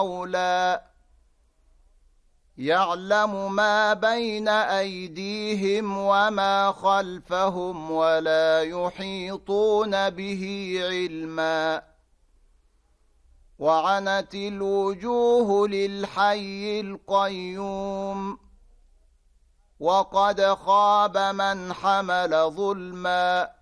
أولى يعلم ما بين أيديهم وما خلفهم ولا يحيطون به علما وعنت الوجوه للحي القيوم وقد خاب من حمل ظلما